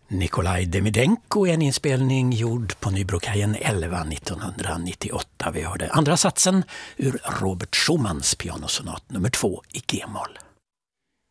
Nikolaj Demidenko är en inspelning gjord på Nybrokajen 11 1998. Vi hörde andra satsen ur Robert Schumans pianosonat nummer 2 i G-moll.